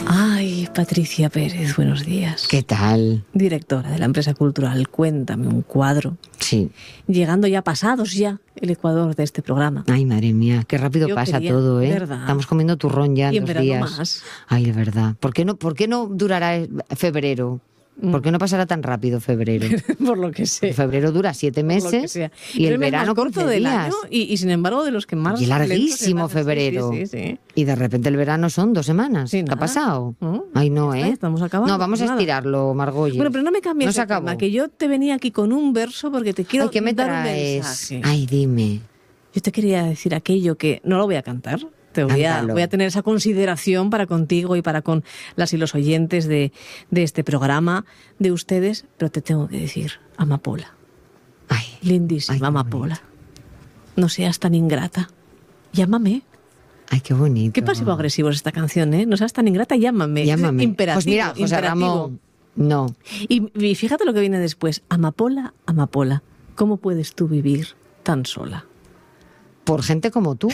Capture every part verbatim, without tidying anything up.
Ay, Patricia Pérez, buenos días. ¿Qué tal? Directora de la empresa cultural Cuéntame un cuadro. Sí. Llegando ya pasados ya el Ecuador de este programa. Ay, madre mía, qué rápido Yo pasa quería, todo, ¿eh? ¿verdad? Estamos comiendo turrón ya en Y en dos verano días. más. Ay, de verdad. ¿Por qué no, por qué no durará febrero? ¿Por qué no pasará tan rápido febrero? Por lo que sé. Febrero dura siete Por lo que meses sea. y el Pero es verano más corto quince del días. año y, y sin embargo de los que más Y larguísimo lentos se van. febrero. Sí, sí, sí. Y de repente el verano son dos semanas. Sí, ¿Qué ha nada. pasado? ¿No? Ay, no, Ya está, ¿eh? estamos acabando. No, vamos a Nada. estirarlo, Margolles. Bueno, pero no me cambies No el se acabó. tema, que yo te venía aquí con un verso porque te quiero Ay, ¿qué me dar un traes? mensaje. Ay, dime. Yo te quería decir aquello que no lo voy a cantar. Te voy a, Cántalo. voy a tener esa consideración para contigo y para con las y los oyentes de, de este programa, de ustedes, pero te tengo que decir, amapola, Ay, lindísima Ay, qué amapola, no seas tan ingrata, llámame. ay, qué bonito. Qué pasivo-agresivo es esta canción, ¿eh? No seas tan ingrata, llámame. Llámame. Es imperativo, Pues mira, José imperativo. Ramón, no. Y, y fíjate lo que viene después, amapola, amapola, ¿cómo puedes tú vivir tan sola? Por gente como tú.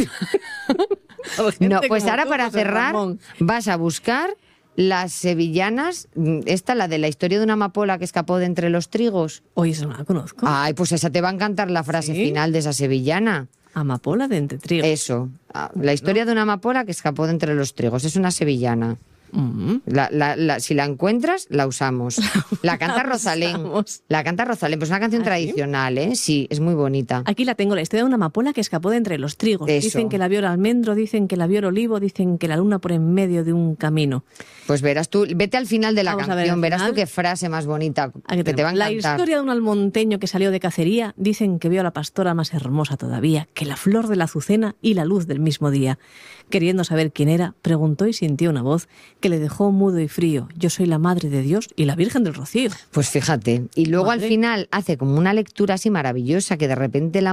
No, pues ahora para cerrar vas a buscar las sevillanas, esta, la de la historia de una amapola que escapó de entre los trigos. Oye, eso no la conozco. Ay, pues esa te va a encantar la frase ¿Sí? final de esa sevillana. Amapola de entre trigos. Eso, ah, la historia de una amapola que escapó de entre los trigos. Es una sevillana. Mm. La, la, la, si la encuentras, la usamos. La canta La Rosalén. usamos. La canta Rosalén, pues es una canción ¿Ah, sí? tradicional, ¿eh? Sí, es muy bonita. Aquí la tengo, la historia de una amapola que escapó de entre los trigos. Eso. Dicen que la vio el almendro, dicen que la vio el olivo, dicen que la luna por en medio de un camino. Pues verás tú, vete al final de la Vamos a ver canción, al verás final. tú qué frase más bonita Aquí que te va a tenemos. La encantar. historia de un almonteño que salió de cacería, dicen que vio a la pastora más hermosa todavía, que la flor de la azucena y la luz del mismo día. Queriendo saber quién era, preguntó y sintió una voz que le dejó mudo y frío. Yo soy la Madre de Dios y la Virgen del Rocío. Pues fíjate, y luego Madre. al final hace como una lectura así maravillosa que de repente la